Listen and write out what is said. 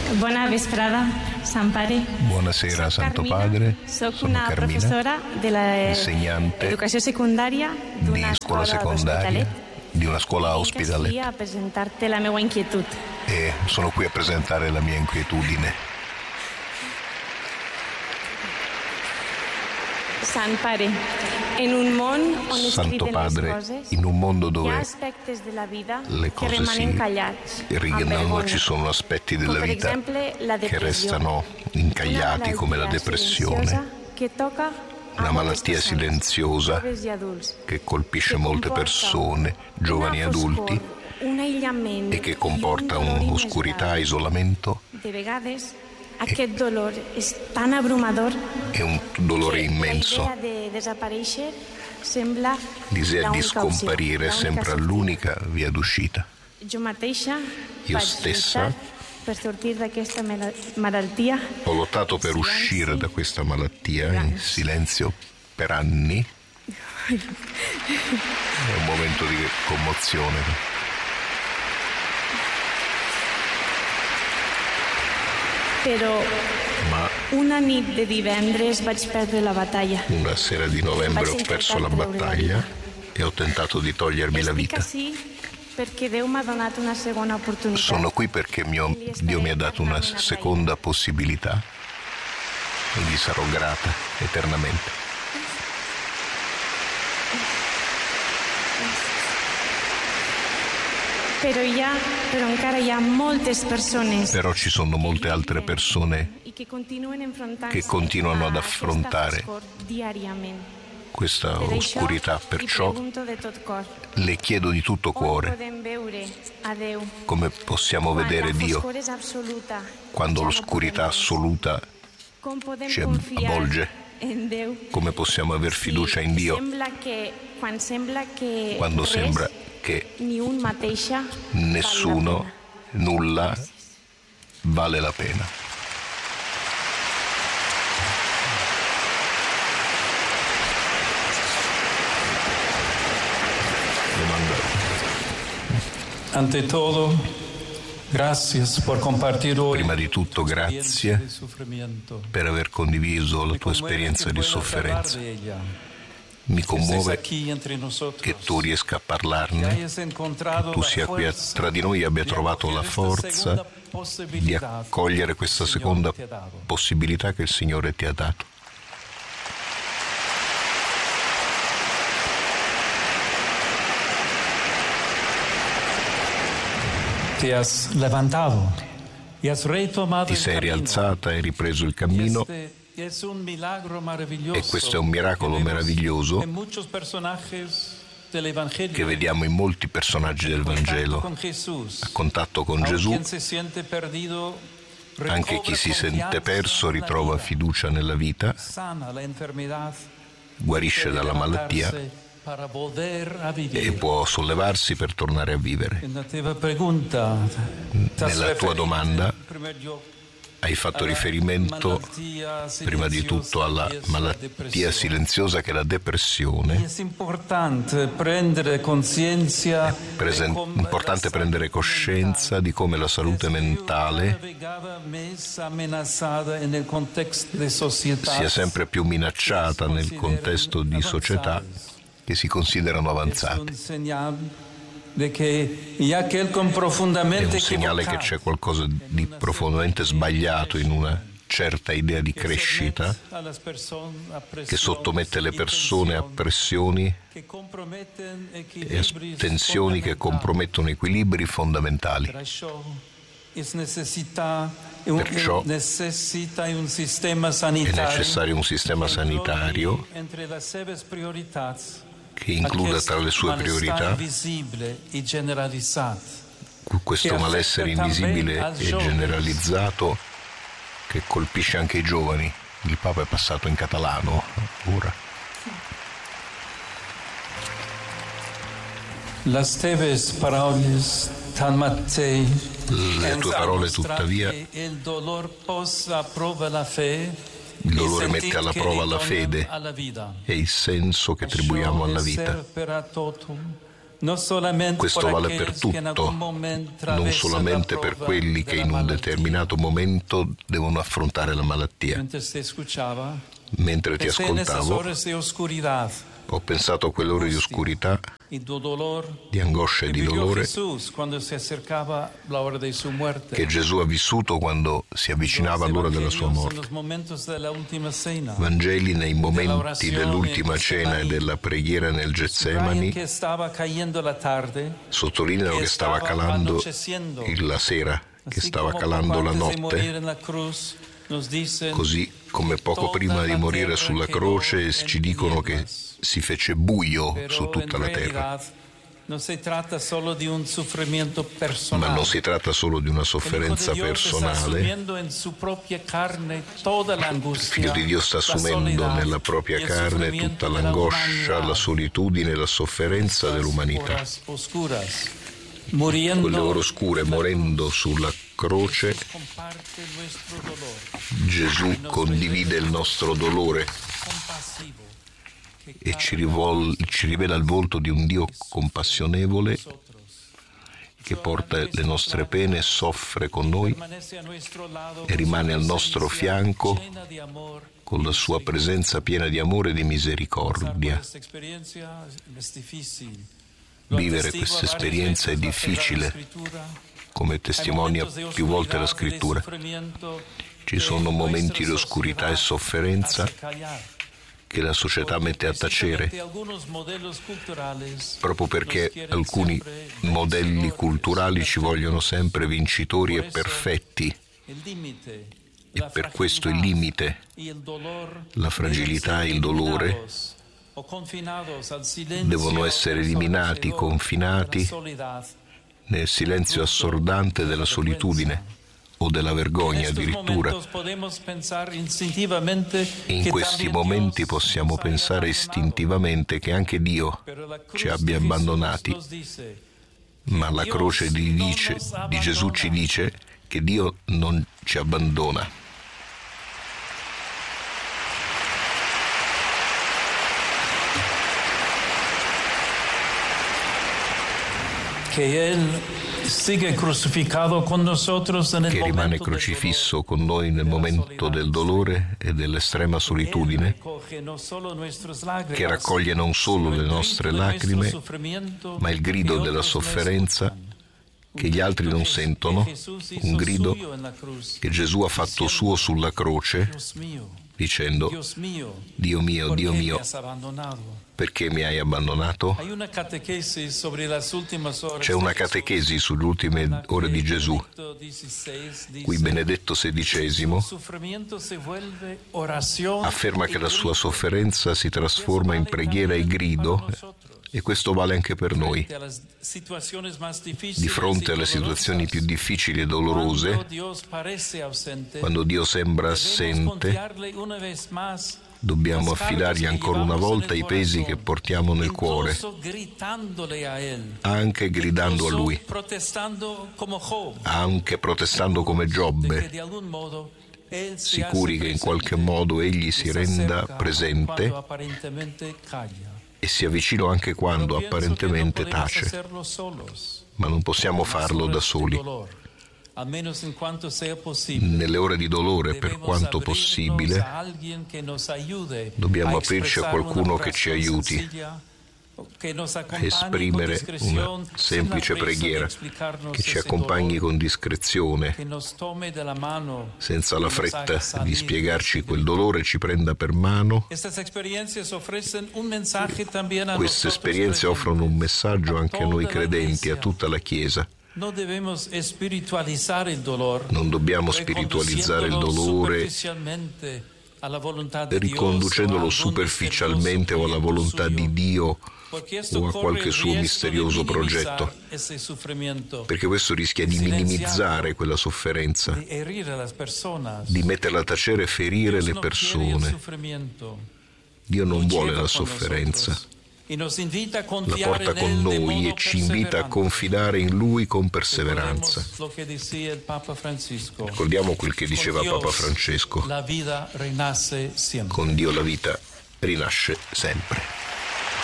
Buona vesprada, Sant Pare. Buonasera, Santo Padre. Sono Sono una Carmina, professora insegnante dell'educazione secondaria di scuola secondaria di una scuola a Ospitalet a presentarti la mia inquietud. e sono qui a presentare la mia inquietudine. Sant Pare, in un mondo on Santo Padre, in un mondo dove le cose non ci sono aspetti della vita che restano incagliati, come la depressione, una malattia silenziosa che colpisce molte persone, giovani e adulti, e che comporta un'oscurità, isolamento e un dolore immenso. L'idea di scomparire sembra l'unica via d'uscita. Io stessa ho lottato per uscire da questa malattia in silenzio per anni. È un momento di commozione. Ma una nit de divendres vaig perdere la battaglia. Una sera di novembre ho perso la battaglia e ho tentato di togliermi la vita. Perché Dio mi ha donato una seconda opportunità. Sono qui perché Dio mi ha dato una seconda possibilità e gli sarò grata eternamente. Però ci sono molte altre persone che continuano ad affrontare questa oscurità, perciò le chiedo di tutto cuore come possiamo vedere Dio quando l'oscurità assoluta ci avvolge, come possiamo aver fiducia in Dio quando sembra che nessuno, nulla vale la pena. Ante todo, gracias por compartir hoy. Prima di tutto, grazie per aver condiviso la tua esperienza di sofferenza. Mi commuove che tu riesca a parlarne, che tu sia qui tra di noi e abbia trovato la forza di accogliere questa seconda possibilità che il Signore ti ha dato. Ti has levantado y has retomato ti sei rialzata e ripreso il cammino, e questo è un miracolo meraviglioso che vediamo in molti personaggi del Vangelo. A contatto con Gesù, anche chi si sente perso ritrova fiducia nella vita, guarisce dalla malattia e può sollevarsi per tornare a vivere. Nella tua domanda hai fatto riferimento prima di tutto alla malattia silenziosa che è la depressione. È importante prendere coscienza di come la salute mentale sia sempre più minacciata nel contesto di società che si considerano avanzate. È un segnale che c'è qualcosa di profondamente sbagliato in una certa idea di crescita che sottomette le persone a pressioni e a tensioni che compromettono equilibri fondamentali. Perciò è necessario un sistema sanitario che includa tra le sue priorità questo malessere invisibile e generalizzato che colpisce anche i giovani. Il Papa è passato in catalano ora. Le tue parole, tuttavia, il dolore mette alla prova la fede e il senso che attribuiamo alla vita. Questo vale per tutto, non solamente per quelli che in un determinato momento devono affrontare la malattia. Mentre ti ascoltavo, ho pensato a quell'ora di oscurità, di angoscia e di dolore che Gesù ha vissuto quando si avvicinava all'ora della sua morte. Vangeli nei momenti dell'ultima cena e della preghiera nel Getsemani sottolineano che stava calando la sera, che stava calando la notte, così come poco prima di morire sulla croce ci dicono che si fece buio su tutta la terra. Ma non si tratta solo di una sofferenza personale. Il Figlio di Dio sta assumendo nella propria carne tutta l'angoscia, la solitudine e la sofferenza dell'umanità. Quelle ore oscure, morendo sulla croce, Gesù condivide il nostro dolore e ci rivela il volto di un Dio compassionevole che porta le nostre pene, soffre con noi e rimane al nostro fianco con la sua presenza piena di amore e di misericordia. Vivere questa esperienza è difficile, come testimonia più volte la Scrittura. Ci sono momenti di oscurità e sofferenza che la società mette a tacere, proprio perché alcuni modelli culturali ci vogliono sempre vincitori e perfetti, e per questo il limite, la fragilità e il dolore devono essere eliminati, confinati nel silenzio assordante della solitudine o della vergogna addirittura. In questi momenti possiamo pensare istintivamente che anche Dio ci abbia abbandonati, ma la croce di Gesù ci dice che Dio non ci abbandona. Che rimane crocifisso con noi nel momento del dolore e dell'estrema solitudine, che raccoglie non solo le nostre lacrime, ma il grido della sofferenza che gli altri non sentono, un grido che Gesù ha fatto suo sulla croce, dicendo: Dio mio, perché mi hai abbandonato? C'è una catechesi sulle ultime ore di Gesù, cui Benedetto XVI afferma che la sua sofferenza si trasforma in preghiera e grido, e questo vale anche per noi. Di fronte alle situazioni più difficili e dolorose, quando Dio sembra assente, dobbiamo affidargli ancora una volta i pesi che portiamo nel cuore, anche gridando a Lui, anche protestando come Giobbe, sicuri che in qualche modo Egli si renda presente e sia vicino anche quando apparentemente tace. Ma non possiamo farlo da soli. Nelle ore di dolore, per quanto possibile, dobbiamo aprirci a qualcuno che ci aiuti, esprimere una semplice preghiera che ci accompagni con discrezione, senza la fretta di spiegarci quel dolore, ci prenda per mano. Queste esperienze offrono un messaggio anche a noi credenti, a tutta la Chiesa. Non dobbiamo spiritualizzare il dolore riconducendolo superficialmente o alla volontà di Dio o a qualche suo misterioso progetto, perché questo rischia di minimizzare quella sofferenza, di metterla a tacere e ferire le persone. Dio non vuole la sofferenza. La porta con noi e ci invita a confidare in Lui con perseveranza. Ricordiamo quel che diceva Papa Francesco: con Dio la vita rinasce sempre.